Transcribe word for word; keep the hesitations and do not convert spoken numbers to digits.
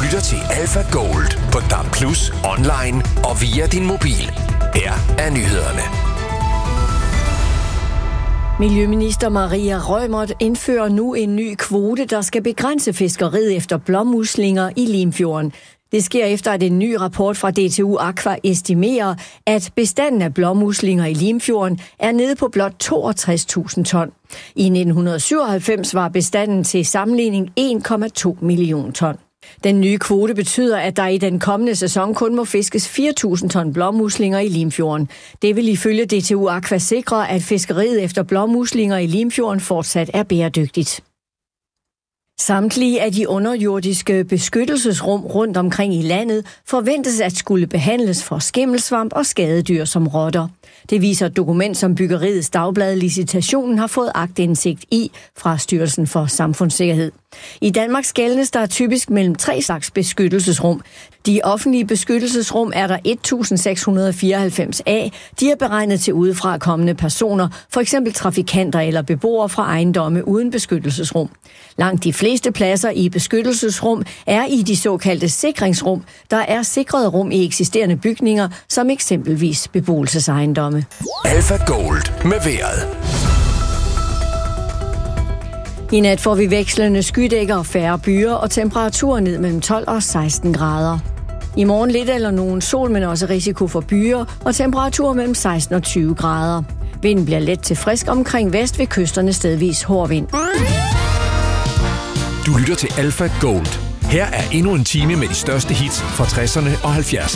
lytter til Alpha Gold på D A B plus, online og via din mobil. Her er nyhederne. Miljøminister Maria Reumert indfører nu en ny kvote, der skal begrænse fiskeriet efter blåmuslinger i Limfjorden. Det sker efter, at en ny rapport fra D T U Aqua estimerer, at bestanden af blåmuslinger i Limfjorden er nede på blot toogtres tusind ton. I nitten syvoghalvfems var bestanden til sammenligning en komma to millioner ton. Den nye kvote betyder, at der i den kommende sæson kun må fiskes fire tusind ton blåmuslinger i Limfjorden. Det vil ifølge D T U Aqua sikre, at fiskeriet efter blåmuslinger i Limfjorden fortsat er bæredygtigt. Samtlige af de underjordiske beskyttelsesrum rundt omkring i landet forventes at skulle behandles for skimmelsvamp og skadedyr som rotter. Det viser et dokument, som Byggeriets Dagblad Licitationen har fået aktindsigt i fra Styrelsen for Samfundssikkerhed. I Danmark skelnes der typisk mellem tre slags beskyttelsesrum. De offentlige beskyttelsesrum er der et tusind seks hundrede fireoghalvfems af. De er beregnet til udefra kommende personer, for eksempel trafikanter eller beboere fra ejendomme uden beskyttelsesrum. Langt de fleste pladser i beskyttelsesrum er i de såkaldte sikringsrum, der er sikrede rum i eksisterende bygninger, som eksempelvis beboelsesejendomme. Alpha Gold med vejret. I nat får vi vekslende skydækker og færre byer og temperaturer ned mellem tolv og seksten grader. I morgen lidt eller nogen sol, men også risiko for byer og temperaturer mellem seksten og tyve grader. Vinden bliver let til frisk omkring vest ved kysterne stedvis hård vind. Du lytter til Alpha Gold. Her er endnu en time med de største hits fra tresserne og halvfjerdserne.